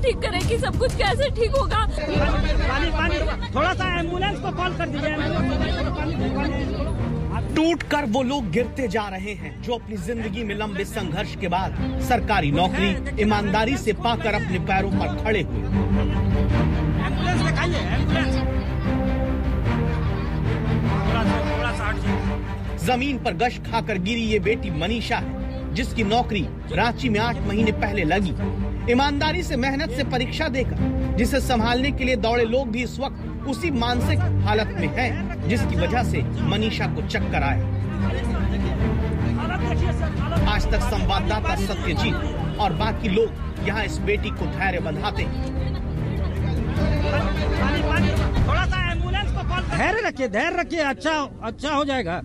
ठीक करेगी, सब कुछ कैसे ठीक होगा। थोड़ा सा एम्बुलेंस को कॉल कर दीजिए। टूट कर वो लोग गिरते जा रहे हैं जो अपनी जिंदगी में लंबे संघर्ष के बाद सरकारी नौकरी ईमानदारी से पाकर अपने पैरों पर खड़े हुए। एम्बुलेंस दिखाइए, एम्बुलेंस। जमीन पर गश खाकर गिरी ये बेटी मनीषा है, जिसकी नौकरी रांची में 8 महीने पहले लगी। ईमानदारी से मेहनत से परीक्षा देकर जिसे संभालने के लिए दौड़े लोग भी इस वक्त उसी मानसिक हालत में हैं, जिसकी वजह से मनीषा को चक्कर आया। आज तक संवाददाता सत्यजीत और बाकी लोग यहाँ इस बेटी को धैर्य बंधाते हैं। थोड़ा सा एम्बुलेंस को कॉल। धैर्य रखिए, अच्छा हो जाएगा।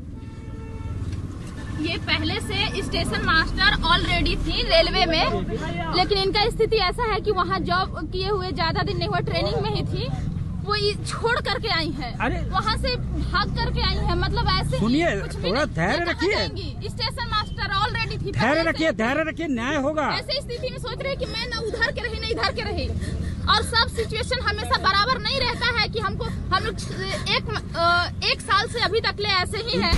ये पहले से स्टेशन मास्टर ऑलरेडी थी रेलवे में, लेकिन इनका स्थिति ऐसा है कि वहाँ जॉब किए हुए ज्यादा दिन नहीं हुआ, ट्रेनिंग में ही थी। वो छोड़ करके आई है, वहाँ से भाग करके आई है। मतलब ऐसे सुनिए, थोड़ा धैर्य रखिए। स्टेशन मास्टर ऑलरेडी थी। धैर्य रखिए, न्याय होगा। ऐसे स्थिति में सोच रहे कि मैं न उधर के रही न इधर के रही, और सब सिचुएशन हमेशा बराबर नहीं रहता है कि हम लोग एक साल से अभी तक ले ऐसे ही है।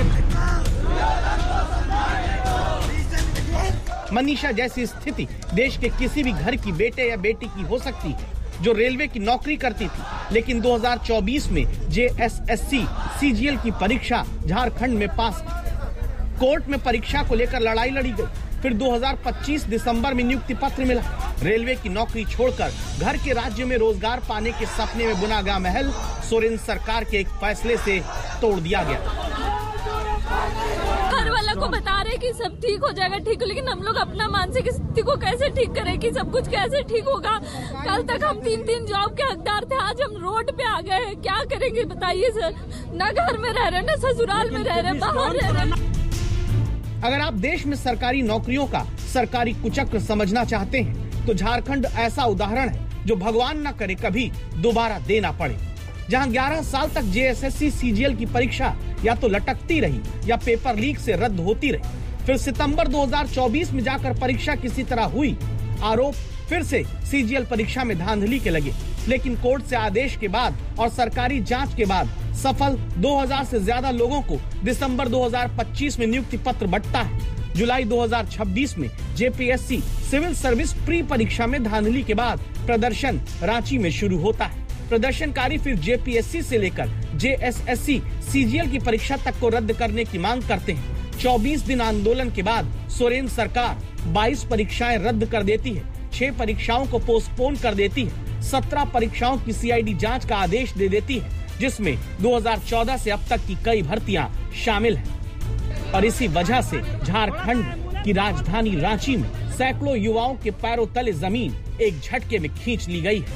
मनीषा जैसी स्थिति देश के किसी भी घर की बेटे या बेटी की हो सकती है जो रेलवे की नौकरी करती थी, लेकिन 2024 में JSSC CGL की परीक्षा झारखंड में पास की। कोर्ट में परीक्षा को लेकर लड़ाई लड़ी गई। फिर 2025 दिसंबर में नियुक्ति पत्र मिला। रेलवे की नौकरी छोड़कर घर के राज्य में रोजगार पाने के सपने में बुना गया महल सोरेन सरकार के एक फैसले से तोड़ दिया गया। घर वाला को बता रहे कि सब ठीक हो जाएगा, ठीक हो, लेकिन हम लोग अपना मानसिक स्थिति को कैसे ठीक करें कि सब कुछ कैसे ठीक होगा। कल तक हम 3 जॉब के हकदार थे, आज हम रोड पे आ गए हैं। क्या करेंगे बताइए सर। न घर में रह रहे, न ससुराल में रह रहे, बाहर रह रहे। अगर आप देश में सरकारी नौकरियों का सरकारी कुचक्र समझना चाहते हैं तो झारखंड ऐसा उदाहरण है जो भगवान न करे कभी दोबारा देना पड़े। जहां 11 साल तक JSSC CGL की परीक्षा या तो लटकती रही या पेपर लीक से रद्द होती रही। फिर सितंबर 2024 में जाकर परीक्षा किसी तरह हुई। आरोप फिर से CGL परीक्षा में धांधली के लगे, लेकिन कोर्ट से आदेश के बाद और सरकारी जांच के बाद सफल 2000 से ज्यादा लोगों को दिसंबर 2025 में नियुक्ति पत्र बंटता है। जुलाई 2026 में JPSC सिविल सर्विस प्री परीक्षा में धांधली के बाद प्रदर्शन रांची में शुरू होता है। प्रदर्शनकारी फिर JPSC से लेकर JSSC CGL की परीक्षा तक को रद्द करने की मांग करते हैं। 24 दिन आंदोलन के बाद सोरेन सरकार 22 परीक्षाएं रद्द कर देती है, 6 परीक्षाओं को पोस्टपोन कर देती है, 17 परीक्षाओं की CID जांच का आदेश दे देती है, जिसमें 2014 से अब तक की कई भर्तियां शामिल हैं। और इसी वजह से झारखंड की राजधानी रांची में सैकड़ों युवाओं के पैरों तले जमीन एक झटके में खींच ली गई है।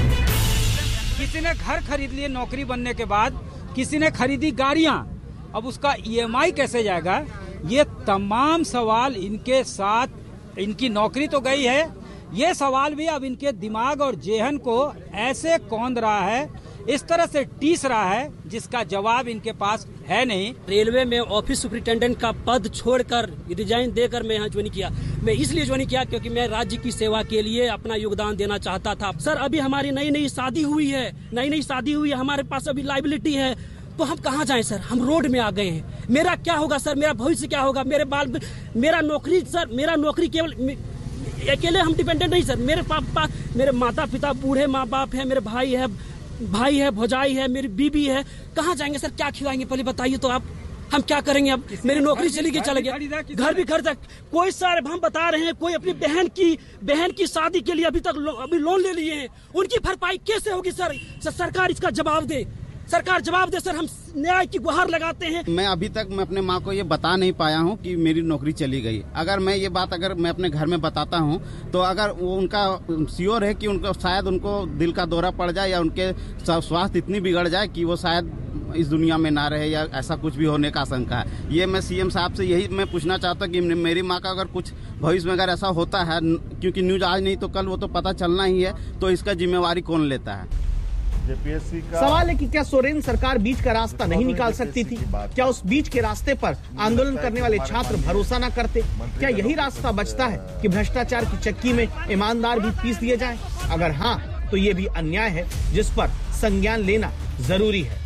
किसी ने घर खरीद लिए नौकरी बनने के बाद, किसी ने खरीदी गाड़ियां, अब उसका EMI कैसे जाएगा? ये तमाम सवाल इनके साथ, इनकी नौकरी तो गई है, ये सवाल भी अब इनके दिमाग और जेहन को ऐसे कौंध रहा है, इस तरह से टीस रहा है जिसका जवाब इनके पास है नहीं। रेलवे में ऑफिस सुपरिटेंडेंट का पद छोड़कर रिजाइन देकर मैं यहाँ ज्वाइन किया। मैं इसलिए ज्वाइन किया क्योंकि मैं राज्य की सेवा के लिए अपना योगदान देना चाहता था। सर अभी हमारी नई शादी हुई है, हमारे पास अभी लाइबिलिटी है, तो हम कहाँ जाएं सर? हम रोड में आ गए हैं। मेरा क्या होगा सर? मेरा भविष्य क्या होगा? मेरा नौकरी सर, मेरा नौकरी केवल अकेले हम डिपेंडेंट नहीं सर। मेरे पापा, मेरे माता पिता बूढ़े माँ बाप है, मेरे भाई है, भौजाई है, मेरी बीबी है। कहाँ जाएंगे सर? क्या खिलाएंगे? पहले बताइए तो आप। हम क्या करेंगे अब? मेरी नौकरी चली गई, चले गया, घर भी घर तक। कोई सर हम बता रहे हैं, कोई अपनी बहन की शादी के लिए अभी लोन ले लिए हैं, उनकी भरपाई कैसे होगी सर? सरकार इसका जवाब दे, सरकार जवाब दे सर। हम न्याय की गुहार लगाते हैं। मैं अभी तक मैं अपने माँ को ये बता नहीं पाया हूँ कि मेरी नौकरी चली गई। अगर मैं ये बात मैं अपने घर में बताता हूँ तो अगर वो उनका श्योर है कि शायद उनको दिल का दौरा पड़ जाए या उनके स्वास्थ्य इतनी बिगड़ जाए कि वो शायद इस दुनिया में ना रहे या ऐसा कुछ भी होने का आशंका है। ये मैं CM साहब से यही मैं पूछना चाहता हूँ कि मेरी माँ का अगर कुछ भविष्य में अगर ऐसा होता है, क्योंकि न्यूज आज नहीं तो कल वो तो पता चलना ही है, तो इसका जिम्मेवारी कौन लेता है? जेपीएससी का सवाल है कि क्या सोरेन सरकार बीच का रास्ता नहीं निकाल सकती थी? क्या उस बीच के रास्ते पर आंदोलन करने वाले छात्र भरोसा न करते? क्या यही रास्ता बचता है कि भ्रष्टाचार की चक्की में ईमानदार भी पीस दिए जाएं? अगर हाँ, तो ये भी अन्याय है जिस पर संज्ञान लेना जरूरी है।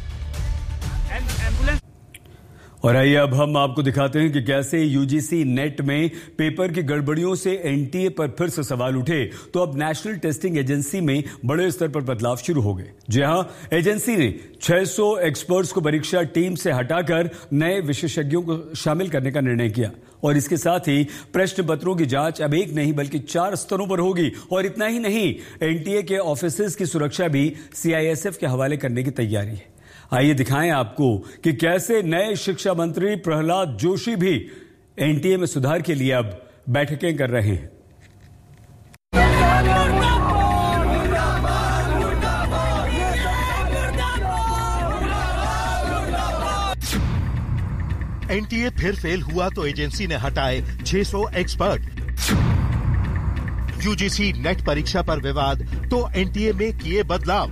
और आइए अब हम आपको दिखाते हैं कि कैसे यूजीसी नेट में पेपर की गड़बड़ियों से एनटीए पर फिर से सवाल उठे तो अब नेशनल टेस्टिंग एजेंसी में बड़े स्तर पर बदलाव शुरू हो गए। जी हां, एजेंसी ने 600 एक्सपर्ट्स को परीक्षा टीम से हटाकर नए विशेषज्ञों को शामिल करने का निर्णय किया और इसके साथ ही प्रश्न पत्रों की जांच अब 1 नहीं बल्कि 4 स्तरों पर होगी। और इतना ही नहीं, एनटीए के ऑफिसर्स की सुरक्षा भी सीआईएसएफ के हवाले करने की तैयारी है। आइए दिखाएं आपको कि कैसे नए शिक्षा मंत्री प्रहलाद जोशी भी एनटीए में सुधार के लिए अब बैठकें कर रहे हैं। एनटीए फिर फेल हुआ तो एजेंसी ने हटाए 600 एक्सपर्ट। यूजीसी नेट परीक्षा पर विवाद तो एनटीए में किए बदलाव।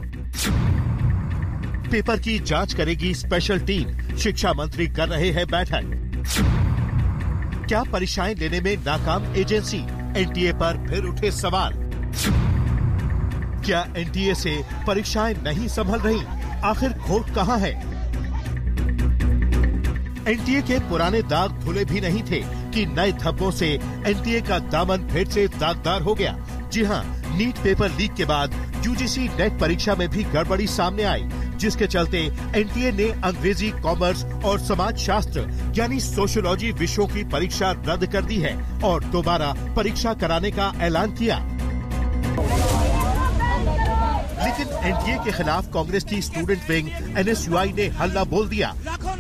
पेपर की जांच करेगी स्पेशल टीम, शिक्षा मंत्री कर रहे हैं बैठक। क्या परीक्षाएं लेने में नाकाम एजेंसी? एनटीए पर फिर उठे सवाल। क्या एनटीए से परीक्षाएं नहीं संभल रही? आखिर खोट कहां है? एनटीए के पुराने दाग धुले भी नहीं थे कि नए धब्बों से एनटीए का दामन फिर से दागदार हो गया। जी हां, नीट पेपर लीक के बाद यूजीसी नेट परीक्षा में भी गड़बड़ी सामने आई, जिसके चलते एनटीए ने अंग्रेजी, कॉमर्स और समाज शास्त्र यानी सोशियोलॉजी विषयों की परीक्षा रद्द कर दी है और दोबारा परीक्षा कराने का ऐलान किया। लेकिन एनटीए के खिलाफ कांग्रेस की स्टूडेंट विंग एनएसयूआई ने हल्ला बोल दिया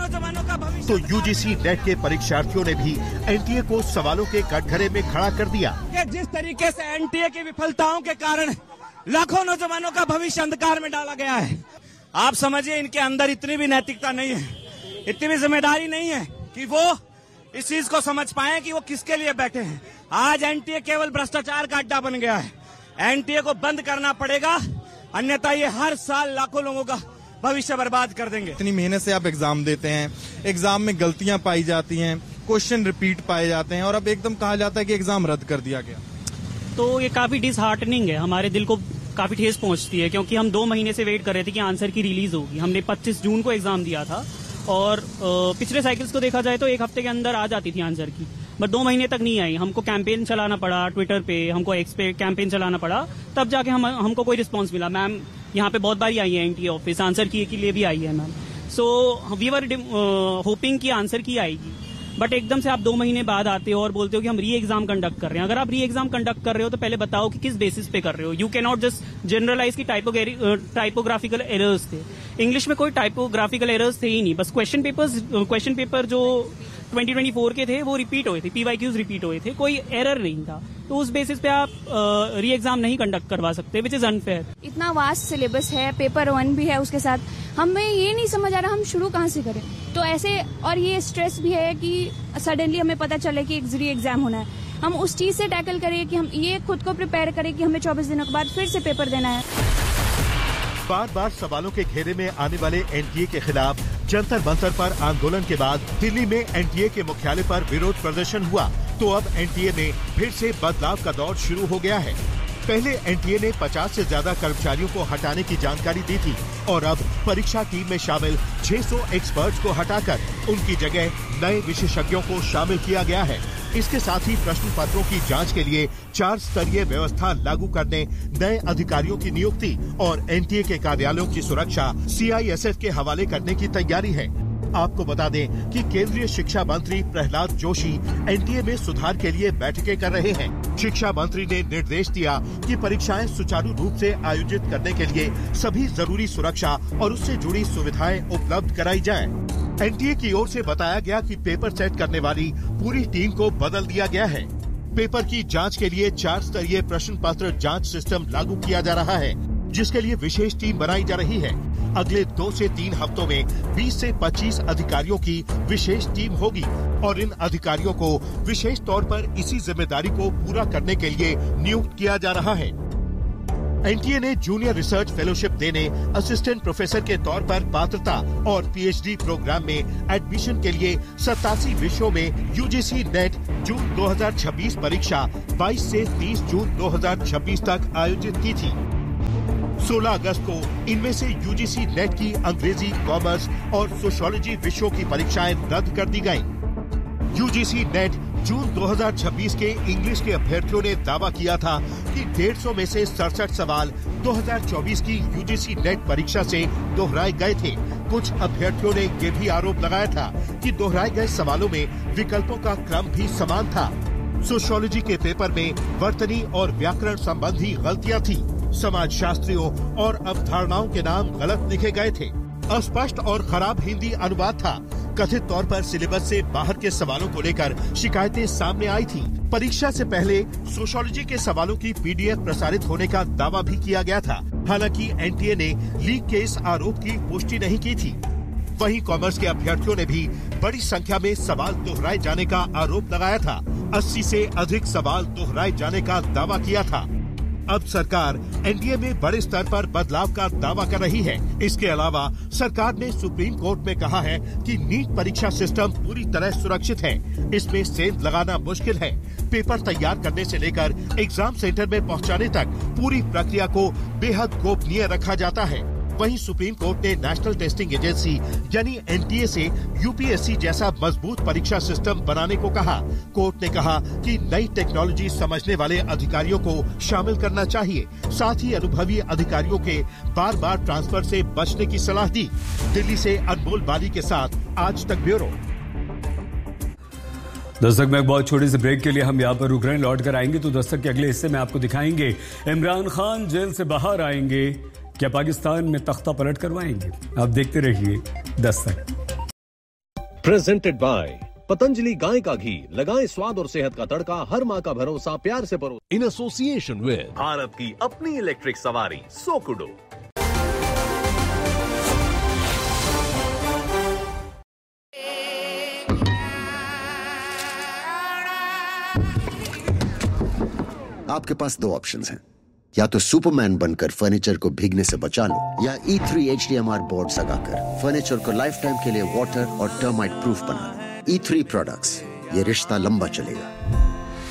तो यूजीसी नेट के परीक्षार्थियों ने भी एनटीए को सवालों के कटघरे में खड़ा कर दिया। जिस तरीके से एनटीए की विफलताओं के कारण लाखों नौजवानों का भविष्य अंधकार में डाला गया है, आप समझिए इनके अंदर इतनी भी नैतिकता नहीं है, इतनी भी जिम्मेदारी नहीं है कि वो इस चीज को समझ पाए कि वो किसके लिए बैठे हैं। आज एनटीए केवल भ्रष्टाचार का अड्डा बन गया है। एनटीए को बंद करना पड़ेगा, अन्यथा ये हर साल लाखों लोगों का भविष्य बर्बाद कर देंगे। इतनी मेहनत से आप एग्जाम देते हैं, एग्जाम में गलतियां पाई जाती हैं, क्वेश्चन रिपीट पाए जाते हैं और अब एकदम कहा जाता है कि एग्जाम रद्द कर दिया गया। तो ये काफी डिसहार्टनिंग है, हमारे दिल को काफी ठेस पहुंचती है, क्योंकि हम 2 महीने से वेट कर रहे थे कि आंसर की रिलीज होगी। हमने 25 जून को एग्जाम दिया था और पिछले साइकिल्स को देखा जाए तो 1 हफ्ते के अंदर आ जाती थी आंसर की, बट 2 महीने तक नहीं आई। हमको कैंपेन चलाना पड़ा, ट्विटर पे हमको एक्स पे कैंपेन चलाना पड़ा, तब जाके हमको कोई रिस्पांस मिला। मैम यहाँ पे बहुत बारी आई है एनटीए ऑफिस, आंसर की के लिए भी आई है ma'am. So we were hoping कि आंसर की आएगी, बट एकदम से आप 2 महीने बाद आते हो और बोलते हो कि हम री एग्जाम कंडक्ट कर रहे हैं। अगर आप री एग्जाम कंडक्ट कर रहे हो तो पहले बताओ कि किस बेसिस पे कर रहे हो। You can not just generalise की टाइपोग्राफिकल एरर्स थे। इंग्लिश में कोई टाइपोग्राफिकल एरर्स थे ही नहीं, बस क्वेश्चन पेपर जो 2024 के थे वो रिपीट हुए थे, पीवाईक्यूज रिपीट हुए थे, कोई एरर नहीं था। तो उस बेसिस पे आप री एग्जाम नहीं कंडक्ट करवा सकते, विच इज अनफेयर। इतना वास्ट सिलेबस है, पेपर 1 भी है उसके साथ, हमें ये नहीं समझ आ रहा हम शुरू कहाँ से करें। तो ऐसे, और ये स्ट्रेस भी है कि सडनली हमें पता चले कि री एग्जाम होना है, हम उस चीज से टैकल करें कि हम ये खुद को प्रिपेयर करें कि हमें 24 दिनों के बाद फिर से पेपर देना है। बार बार सवालों के घेरे में आने वाले एनटीए के खिलाफ जंतर मंतर पर आंदोलन के बाद दिल्ली में एनटीए के मुख्यालय पर विरोध प्रदर्शन हुआ तो अब एनटीए में फिर से बदलाव का दौर शुरू हो गया है। पहले एनटीए ने 50 से ज्यादा कर्मचारियों को हटाने की जानकारी दी थी और अब परीक्षा टीम में शामिल 600 एक्सपर्ट्स को हटाकर उनकी जगह नए विशेषज्ञों को शामिल किया गया है। इसके साथ ही प्रश्न पत्रों की जांच के लिए 4 स्तरीय व्यवस्था लागू करने, नए अधिकारियों की नियुक्ति और एनटीए के कार्यालयों की सुरक्षा सीआईएसएफ के हवाले करने की तैयारी है। आपको बता दें कि केंद्रीय शिक्षा मंत्री प्रहलाद जोशी एनटीए में सुधार के लिए बैठकें कर रहे हैं। शिक्षा मंत्री ने निर्देश दिया कि परीक्षाएं सुचारू रूप से आयोजित करने के लिए सभी जरूरी सुरक्षा और उससे जुड़ी सुविधाएं उपलब्ध कराई जाएं। एनटीए की ओर से बताया गया कि पेपर सेट करने वाली पूरी टीम को बदल दिया गया है। पेपर की जांच के लिए 4 स्तरीय प्रश्न पत्र जांच सिस्टम लागू किया जा रहा है, जिसके लिए विशेष टीम बनाई जा रही है। अगले 2 से 3 हफ्तों में 20 से 25 अधिकारियों की विशेष टीम होगी और इन अधिकारियों को विशेष तौर पर इसी जिम्मेदारी को पूरा करने के लिए नियुक्त किया जा रहा है। एनटीए ने जूनियर रिसर्च फेलोशिप देने, असिस्टेंट प्रोफेसर के तौर पर पात्रता और पीएचडी प्रोग्राम में एडमिशन के लिए 87 विषयों में यूजीसी नेट जून 2026 परीक्षा 22 से 30 जून 2026 तक आयोजित की थी। 16 अगस्त को इनमें से यूजीसी नेट की अंग्रेजी, कॉमर्स और सोशियोलॉजी विषयों की परीक्षाएं रद्द कर दी गयी। यूजीसी नेट जून 2026 के इंग्लिश के अभ्यर्थियों ने दावा किया था कि 150 में से 67 सवाल 2024 की यूजीसी नेट परीक्षा से दोहराए गए थे। कुछ अभ्यर्थियों ने ये भी आरोप लगाया था कि दोहराए गए सवालों में विकल्पों का क्रम भी समान था। सोशियोलॉजी के पेपर में वर्तनी और व्याकरण संबंधी गलतियां थी। समाजशास्त्रियों और अवधारणाओं के नाम गलत लिखे गए थे। अस्पष्ट और खराब हिंदी अनुवाद था। कथित तौर पर सिलेबस से बाहर के सवालों को लेकर शिकायतें सामने आई थी। परीक्षा से पहले सोशियोलॉजी के सवालों की पीडीएफ प्रसारित होने का दावा भी किया गया था। हालांकि एनटीए ने लीक के इस आरोप की पुष्टि नहीं की थी। वहीं कॉमर्स के अभ्यर्थियों ने भी बड़ी संख्या में सवाल दोहराए जाने का आरोप लगाया था। 80 से अधिक सवाल दोहराए जाने का दावा किया था। अब सरकार एनडीए में बड़े स्तर पर बदलाव का दावा कर रही है। इसके अलावा सरकार ने सुप्रीम कोर्ट में कहा है कि नीट परीक्षा सिस्टम पूरी तरह सुरक्षित है। इसमें सेंध लगाना मुश्किल है। पेपर तैयार करने से लेकर एग्जाम सेंटर में पहुंचाने तक पूरी प्रक्रिया को बेहद गोपनीय रखा जाता है। वहीं सुप्रीम कोर्ट ने नेशनल टेस्टिंग एजेंसी यानी एनटीए से यूपीएससी जैसा मजबूत परीक्षा सिस्टम बनाने को कहा। कोर्ट ने कहा कि नई टेक्नोलॉजी समझने वाले अधिकारियों को शामिल करना चाहिए। साथ ही अनुभवी अधिकारियों के बार बार ट्रांसफर से बचने की सलाह दी। दिल्ली से अनमोल बाली के साथ आज तक ब्यूरो। दस्तक में एक बहुत छोटे से ब्रेक के लिए हम यहाँ पर रुक रहे हैं। लौट कर आएंगे तो दस्तक के अगले हिस्से में आपको दिखाएंगे इमरान खान जेल से बाहर आएंगे, क्या पाकिस्तान में तख्ता पलट करवाएंगे। आप देखते रहिए दस्तक। प्रेजेंटेड बाय पतंजलि गाय का घी, लगाएं स्वाद और सेहत का तड़का, हर माँ का भरोसा प्यार से परो। इन एसोसिएशन विद भारत की अपनी इलेक्ट्रिक सवारी सोकुडो। आपके पास दो ऑप्शंस हैं, या तो सुपरमैन बनकर फर्नीचर को भीगने से बचा लो, या E3 HDMR बोर्ड लगाकर फर्नीचर को लाइफ टाइम के लिए वाटर और टर्माइट प्रूफ बना लो। E3 प्रोडक्ट्स, ये रिश्ता लंबा चलेगा।